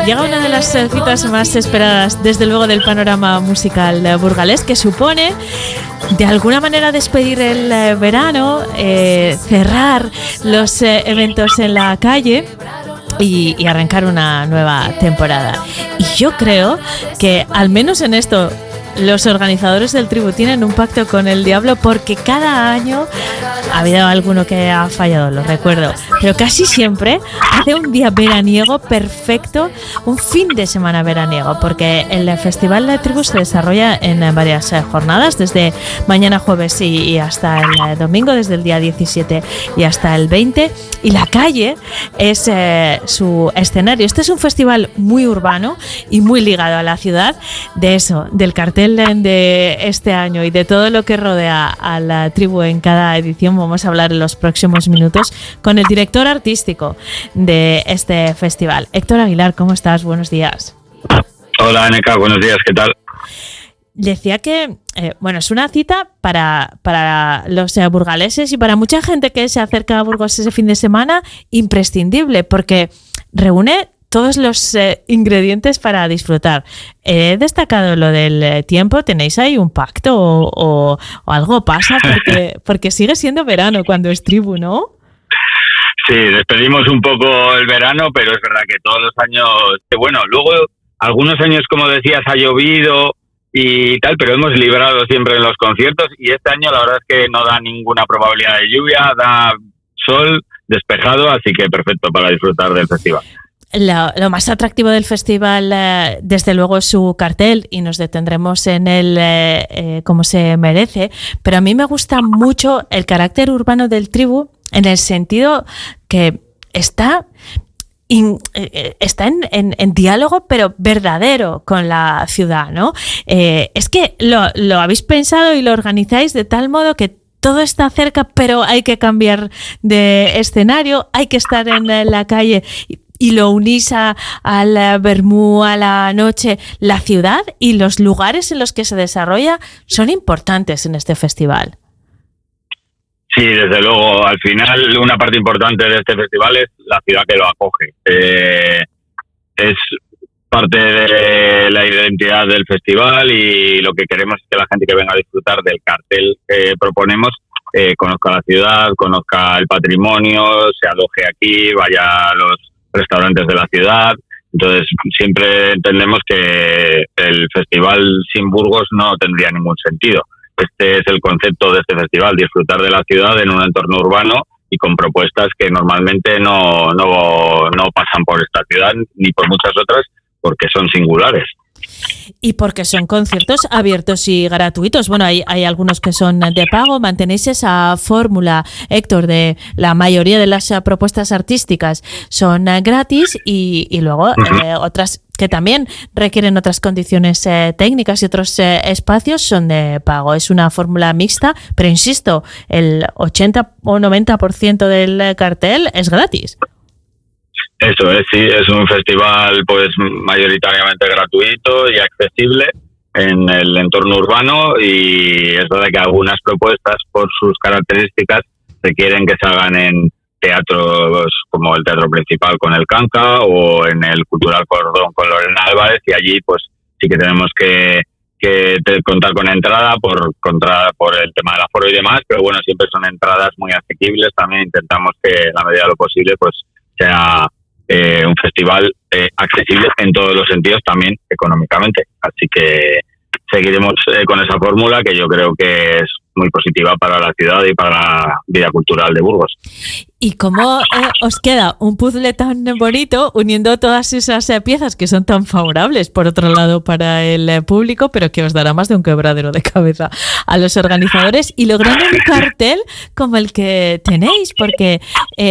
Llega una de las citas más esperadas, desde luego, del panorama musical burgalés, que supone, de alguna manera, despedir el verano, cerrar los eventos en la calle y arrancar una nueva temporada. Y yo creo que, al menos en esto, los organizadores del Tribu tienen un pacto con el diablo, porque cada año ha habido alguno que ha fallado, lo recuerdo, pero casi siempre hace un día veraniego perfecto, un fin de semana veraniego, porque el Festival de Tribu se desarrolla en varias jornadas, desde mañana jueves y hasta el domingo, desde el día 17 y hasta el 20, y la calle es su escenario. Este es un festival muy urbano y muy ligado a la ciudad. De eso, del cartel de este año y de todo lo que rodea a la Tribu en cada edición, vamos a hablar en los próximos minutos con el director artístico de este festival. Héctor Aguilar, ¿cómo estás? Buenos días. Hola, Aneca, buenos días, ¿qué tal? Decía que, es una cita para los burgaleses y para mucha gente que se acerca a Burgos ese fin de semana, imprescindible, porque reúne todos los ingredientes para disfrutar. He destacado lo del tiempo. ¿Tenéis ahí un pacto o algo pasa? Porque sigue siendo verano cuando es Tribu, ¿no? Sí, despedimos un poco el verano, pero es verdad que todos los años... Bueno, luego algunos años, como decías, ha llovido y tal, pero hemos librado siempre en los conciertos, y este año la verdad es que no da ninguna probabilidad de lluvia, da sol, despejado, así que perfecto para disfrutar del festival. Lo más atractivo del festival, desde luego, es su cartel, y nos detendremos en él como se merece, pero a mí me gusta mucho el carácter urbano del Tribu, en el sentido que está en diálogo, pero verdadero, con la ciudad, ¿no? Es que lo habéis pensado y lo organizáis de tal modo que todo está cerca, pero hay que cambiar de escenario, hay que estar en la calle, y lo unís al vermú, a la noche. La ciudad y los lugares en los que se desarrolla son importantes en este festival. Sí, desde luego. Al final, una parte importante de este festival es la ciudad que lo acoge. Es parte de la identidad del festival, y lo que queremos es que la gente que venga a disfrutar del cartel que proponemos conozca la ciudad, conozca el patrimonio, se aloje aquí, vaya a los restaurantes de la ciudad. Entonces, siempre entendemos que el festival sin Burgos no tendría ningún sentido. Este es el concepto de este festival: disfrutar de la ciudad en un entorno urbano y con propuestas que normalmente no pasan por esta ciudad ni por muchas otras, porque son singulares. Y porque son conciertos abiertos y gratuitos. Bueno, hay algunos que son de pago. Mantenéis esa fórmula, Héctor, de la mayoría de las propuestas artísticas son gratis, y luego otras que también requieren otras condiciones técnicas y otros espacios son de pago. Es una fórmula mixta, pero insisto, el 80 o 90% del cartel es gratis. Eso es, sí, es un festival pues mayoritariamente gratuito y accesible en el entorno urbano, y es verdad que algunas propuestas, por sus características, requieren que se hagan en teatros como el Teatro Principal con el Canca, o en el Cultural Cordón con Lorena Álvarez, y allí pues sí que tenemos que contar con entrada por el tema del aforo y demás, pero bueno, siempre son entradas muy asequibles. También intentamos que, en la medida de lo posible, pues sea un festival accesible en todos los sentidos, también económicamente. Así que seguiremos con esa fórmula, que yo creo que es muy positiva para la ciudad y para la vida cultural de Burgos. ¿Y cómo os queda un puzzle tan bonito uniendo todas esas piezas que son tan favorables, por otro lado, para el público, pero que os dará más de un quebradero de cabeza a los organizadores, y logrando un cartel como el que tenéis? Porque,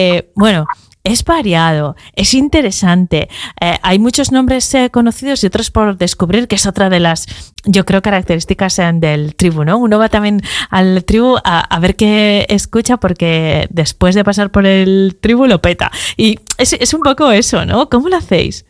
es variado, es interesante. Hay muchos nombres conocidos y otros por descubrir, que es otra de las, yo creo, características del Tribu, ¿no? Uno va también al Tribu a ver qué escucha, porque después de pasar por el Tribu lo peta. Y es un poco eso, ¿no? ¿Cómo lo hacéis?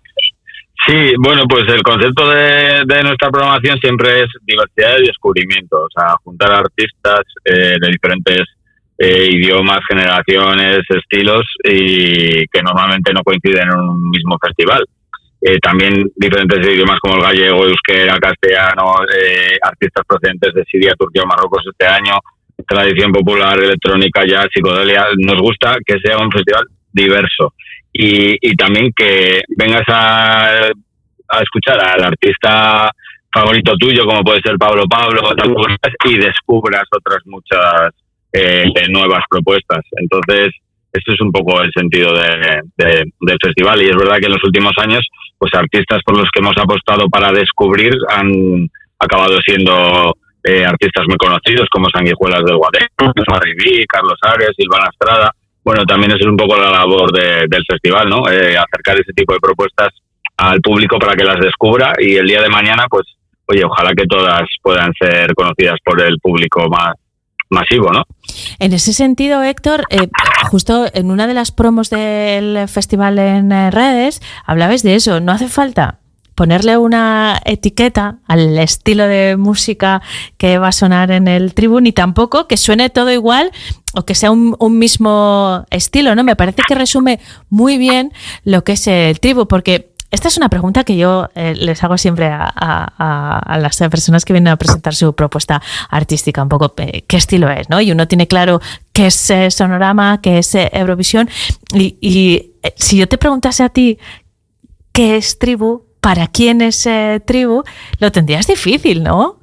Sí, bueno, pues el concepto de nuestra programación siempre es diversidad y descubrimiento. O sea, juntar artistas de diferentes idiomas, generaciones, estilos, y que normalmente no coinciden en un mismo festival. también diferentes idiomas como el gallego, euskera, castellano, artistas procedentes de Siria, Turquía o Marruecos este año, tradición popular, electrónica, jazz, psicodelia. Nos gusta que sea un festival diverso y también que vengas a escuchar al artista favorito tuyo, como puede ser Pablo, y descubras otras muchas nuevas propuestas. Entonces, esto es un poco el sentido del festival, y es verdad que en los últimos años, pues artistas por los que hemos apostado para descubrir han acabado siendo artistas muy conocidos, como Sanguijuelas del Guadalquivir, Madrid, Carlos Arias, Silvana Estrada. Bueno, también es un poco la labor del festival, ¿no? Acercar ese tipo de propuestas al público para que las descubra, y el día de mañana, pues, oye, ojalá que todas puedan ser conocidas por el público más masivo, ¿no? En ese sentido, Héctor, justo en una de las promos del festival en redes, hablabais de eso. No hace falta ponerle una etiqueta al estilo de música que va a sonar en el Tribu, ni tampoco que suene todo igual o que sea un mismo estilo, ¿no? Me parece que resume muy bien lo que es el Tribu, porque esta es una pregunta que yo les hago siempre a las personas que vienen a presentar su propuesta artística, un poco qué estilo es, ¿no? Y uno tiene claro qué es Sonorama, qué es Eurovisión, y si yo te preguntase a ti qué es Tribu, para quién es Tribu, lo tendrías difícil, ¿no?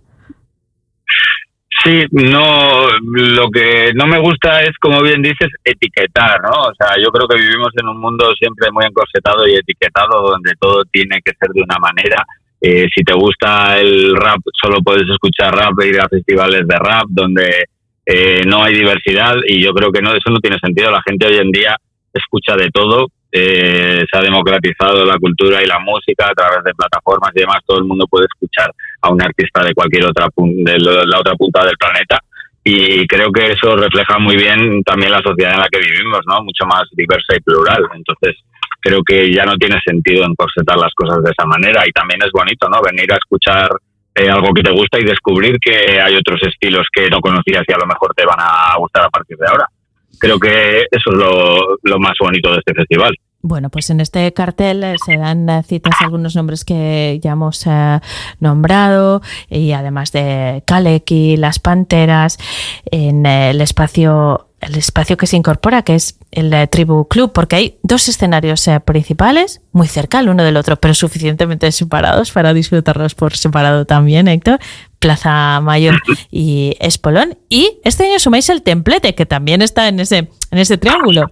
Sí, no, lo que no me gusta es, como bien dices, etiquetar, ¿no? O sea, yo creo que vivimos en un mundo siempre muy encorsetado y etiquetado, donde todo tiene que ser de una manera. Si te gusta el rap, solo puedes escuchar rap e ir a festivales de rap, donde no hay diversidad, y yo creo que no, eso no tiene sentido. La gente hoy en día escucha de todo. Se ha democratizado la cultura y la música a través de plataformas y demás. Todo el mundo puede escuchar a un artista de cualquier de la otra punta del planeta, y creo que eso refleja muy bien también la sociedad en la que vivimos, ¿no? Mucho más diversa y plural. Entonces creo que ya no tiene sentido encorsetar las cosas de esa manera, y también es bonito, ¿no? Venir a escuchar algo que te gusta y descubrir que hay otros estilos que no conocías y a lo mejor te van a gustar a partir de ahora. Creo que eso es lo más bonito de este festival. Bueno, pues en este cartel se dan citas a algunos nombres que ya hemos nombrado, y además de Kaleki, Las Panteras, en el espacio que se incorpora, que es el Tribu Club, porque hay dos escenarios principales muy cerca el uno del otro, pero suficientemente separados para disfrutarlos por separado también, Héctor. Plaza Mayor y Espolón, y este año sumáis el Templete, que también está en ese triángulo.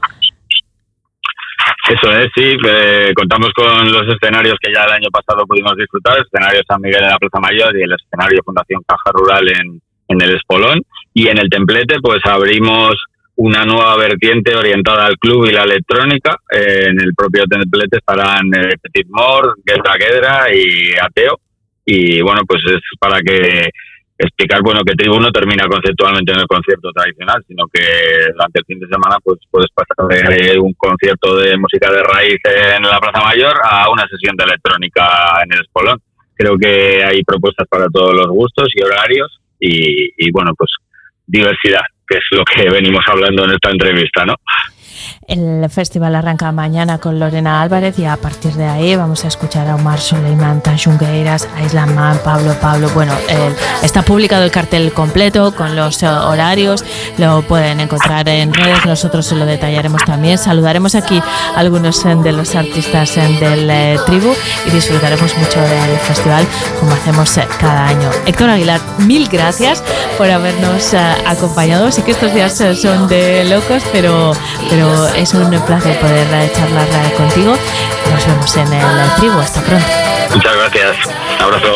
Eso es, sí, contamos con los escenarios que ya el año pasado pudimos disfrutar, el escenario San Miguel en la Plaza Mayor y el escenario Fundación Caja Rural en el Espolón, y en el Templete pues abrimos una nueva vertiente orientada al club y la electrónica. En el propio Templete estarán Petit Mort, Gedra y Ateo. Y bueno, pues es para que explicar, bueno, que Tribu no termina conceptualmente en el concierto tradicional, sino que durante el fin de semana pues puedes pasar de un concierto de música de raíz en la Plaza Mayor a una sesión de electrónica en el Espolón. Creo que hay propuestas para todos los gustos y horarios, y bueno, pues diversidad, que es lo que venimos hablando en esta entrevista, ¿no? El festival arranca mañana con Lorena Álvarez, y a partir de ahí vamos a escuchar a Omar Soleiman, Tanjungueiras, a Islam Man, Pablo. Bueno, está publicado el cartel completo con los horarios, lo pueden encontrar en redes, nosotros se lo detallaremos también. Saludaremos aquí a algunos de los artistas del Tribu y disfrutaremos mucho del festival como hacemos cada año. Héctor Aguilar, mil gracias por habernos acompañado. Sí que estos días son de locos, pero es un placer poder charlar contigo. Nos vemos en el Tribu. Hasta pronto. Muchas gracias. Un abrazo.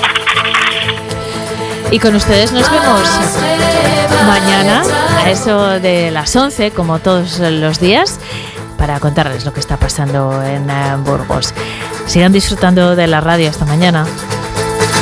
Y con ustedes nos vemos mañana a eso de las 11, como todos los días, para contarles lo que está pasando en Burgos. Sigan disfrutando de la radio. Hasta mañana.